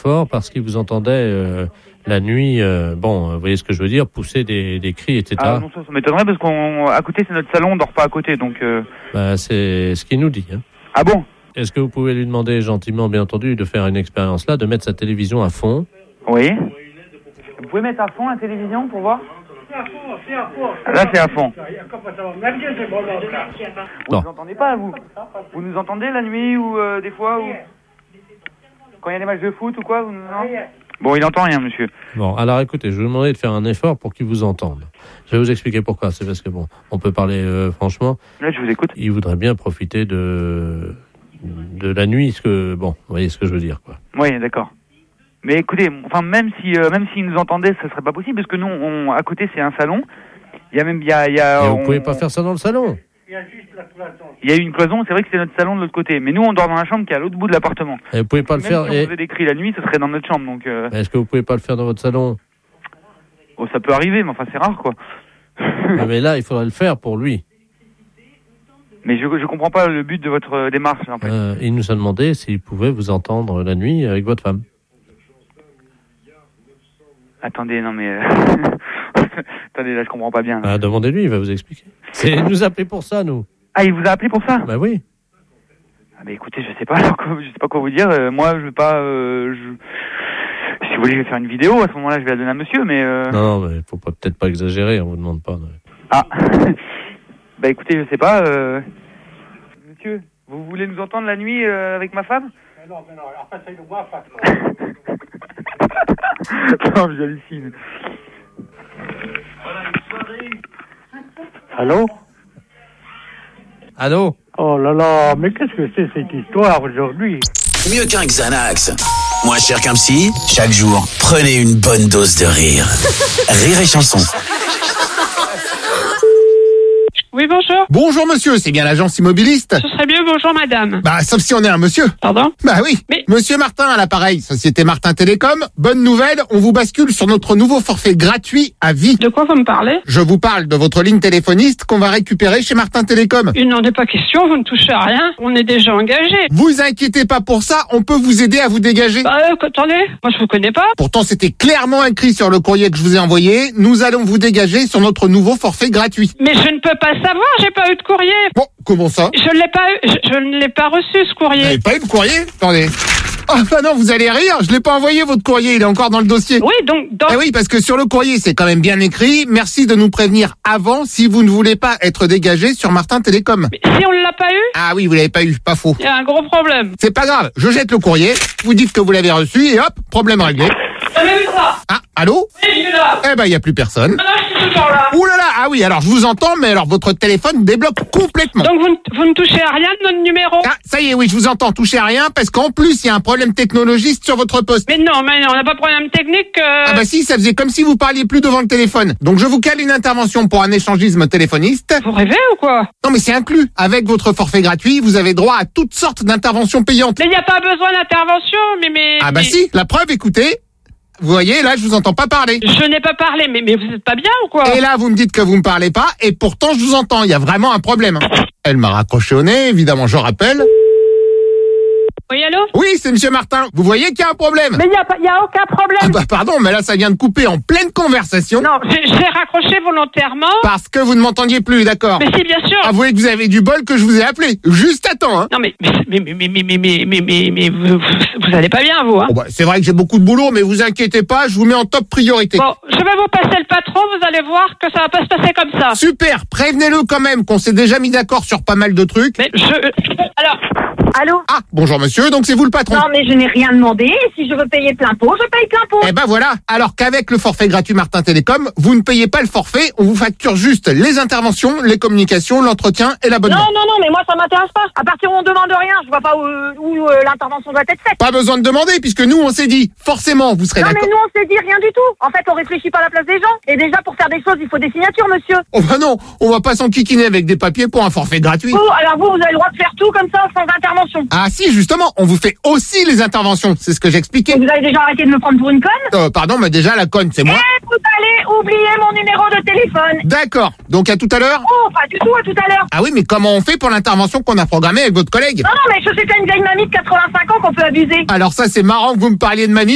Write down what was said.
fort parce qu'il vous entendait la nuit, vous voyez ce que je veux dire, pousser des cris, etc. Ah non, ça m'étonnerait parce qu'à côté c'est notre salon, on dort pas à côté, donc... c'est ce qu'il nous dit. Hein. Ah bon? Est-ce que vous pouvez lui demander gentiment, bien entendu, de faire une expérience là, de mettre sa télévision à fond? Oui. Vous pouvez mettre à fond la télévision pour voir? Là c'est à fond. Vous nous entendez pas, vous? Vous nous entendez la nuit ou des fois ou... Quand il y a des matchs de foot ou quoi, non? Bon, il entend rien, monsieur. Bon, alors écoutez, je vais vous demander de faire un effort pour qu'il vous entende. Je vais vous expliquer pourquoi. C'est parce que, on peut parler franchement. Là, je vous écoute. Il voudrait bien profiter de la nuit, vous voyez ce que je veux dire, quoi. Oui, d'accord. Mais écoutez, même s'il nous entendait, ça serait pas possible, parce que nous, à côté, c'est un salon. Il y a vous pouvez pas faire ça dans le salon. Il y a juste la cloison. Il y a une cloison, c'est vrai que c'est notre salon de l'autre côté. Mais nous, on dort dans la chambre qui est à l'autre bout de l'appartement. Et vous pouvez pas le faire. Si on faisait des cris la nuit, ce serait dans notre chambre. Donc. Est-ce que vous pouvez pas le faire dans votre salon? Oh, ça peut arriver, mais c'est rare, quoi. Mais là, il faudrait le faire pour lui. Mais je comprends pas le but de votre démarche, en fait. Il nous a demandé s'il pouvait vous entendre la nuit avec votre femme. Attendez, non mais... Attendez, là, je comprends pas bien. Demandez-lui, il va vous expliquer. Il nous a appelé pour ça, nous. Ah, il vous a appelé pour ça? Bah oui. Ah, mais écoutez, je sais pas quoi vous dire. Moi, je vais pas... Si vous voulez, je vais faire une vidéo. À ce moment-là, je vais la donner à monsieur, mais... Non, mais faut peut-être pas exagérer, on vous demande pas. Ah. Bah écoutez, je sais pas. Monsieur, vous voulez nous entendre la nuit avec ma femme? Non, après ça, il nous voit pas. Non, j'hallucine. Allô? Allô? Oh là là, mais qu'est-ce que c'est cette histoire aujourd'hui? Mieux qu'un Xanax, moins cher qu'un psy, chaque jour, prenez une bonne dose de rire. Rire et chanson. Oui, bonjour. Bonjour monsieur, c'est bien l'agence immobiliste? Ce serait mieux bonjour madame. Sauf si on est un monsieur. Pardon? Oui. Mais... Monsieur Martin à l'appareil, Société Martin Télécom. Bonne nouvelle, on vous bascule sur notre nouveau forfait gratuit à vie. De quoi vous me parlez? Je vous parle de votre ligne téléphoniste qu'on va récupérer chez Martin Télécom. Il n'en est pas question, vous ne touchez à rien. On est déjà engagés. Vous inquiétez pas pour ça, on peut vous aider à vous dégager. Attendez, moi je vous connais pas. Pourtant c'était clairement écrit sur le courrier que je vous ai envoyé. Nous allons vous dégager sur notre nouveau forfait gratuit. Mais je ne peux pas savoir, j'ai pas eu de courrier. Bon, comment ça? Je l'ai pas eu, je ne l'ai pas reçu ce courrier. Vous n'avez pas eu de courrier? Attendez. Ah bah non, vous allez rire, je l'ai pas envoyé votre courrier, il est encore dans le dossier. Oui, donc... Oui, parce que sur le courrier, c'est quand même bien écrit. Merci de nous prévenir avant si vous ne voulez pas être dégagé sur Martin Télécom. Mais si on ne l'a pas eu? Ah oui, vous l'avez pas eu, pas faux. Il y a un gros problème. C'est pas grave, je jette le courrier, vous dites que vous l'avez reçu et hop, problème réglé. J'avais vu ça. Ah, allô? Oui, je suis là. Eh ben, il y a plus personne. Non, je suis toujours là. Ouh là là, ah oui, alors je vous entends, mais alors votre téléphone débloque complètement. Donc vous ne touchez à rien de notre numéro? Ah, ça y est, oui, je vous entends, touchez à rien, parce qu'en plus, il y a un problème technologiste sur votre poste. Mais non, on n'a pas de problème technique. Ah bah si, ça faisait comme si vous parliez plus devant le téléphone. Donc je vous cale une intervention pour un échangisme téléphoniste. Vous rêvez ou quoi? Non mais c'est inclus. Avec votre forfait gratuit, vous avez droit à toutes sortes d'interventions payantes. Mais il n'y a pas besoin d'intervention, mais... Ah bah si, la preuve, écoutez. Vous voyez, là, je vous entends pas parler. Je n'ai pas parlé, mais vous êtes pas bien ou quoi? Et là, vous me dites que vous me parlez pas, et pourtant, je vous entends. Il y a vraiment un problème. Elle m'a raccroché au nez, évidemment, je rappelle. Oui, allô? Oui, c'est monsieur Martin. Vous voyez qu'il y a un problème? Mais il y a aucun problème. Ah bah pardon, mais là, ça vient de couper en pleine conversation. Non, j'ai raccroché volontairement. Parce que vous ne m'entendiez plus, d'accord? Mais si, bien sûr. Avouez que vous avez du bol que je vous ai appelé. Juste à temps, hein. Non, mais vous allez pas bien, vous, hein? Bon bah, c'est vrai que j'ai beaucoup de boulot, mais vous inquiétez pas, je vous mets en top priorité. Bon, je vais vous passer le patron, vous allez voir que ça va pas se passer comme ça. Super, prévenez-le quand même qu'on s'est déjà mis d'accord sur pas mal de trucs. Mais alors... Allô? Ah, bonjour monsieur, donc c'est vous le patron? Non, mais je n'ai rien demandé. Si je veux payer plein pot, je paye plein pot. Eh ben voilà, alors qu'avec le forfait gratuit Martin Télécom, vous ne payez pas le forfait, on vous facture juste les interventions, les communications, l'entretien et l'abonnement. Non, mais moi ça m'intéresse pas. À partir où on demande rien, je vois pas où l'intervention doit être faite. Pas besoin de demander, puisque nous on s'est dit, forcément vous serez Non, d'accord. mais nous on s'est dit rien du tout. En fait, on réfléchit pas à la place des gens. Et déjà, pour faire des choses, il faut des signatures, monsieur. Oh bah non, on va pas s'enquiquiner avec des papiers pour un forfait gratuit. Alors vous avez le droit de faire tout comme ça, sans intervention. Ah si, justement, on vous fait aussi les interventions, c'est ce que j'expliquais. Et vous avez déjà arrêté de me prendre pour une conne? Pardon, mais déjà la conne, c'est moi. Et vous allez oublier mon numéro de téléphone. D'accord, donc à tout à l'heure? Oh, pas du tout, à tout à l'heure. Ah oui, mais comment on fait pour l'intervention qu'on a programmée avec votre collègue? Non, mais je sais qu'il y a une vieille mamie de 85 ans qu'on peut abuser. Alors ça, c'est marrant que vous me parliez de mamie.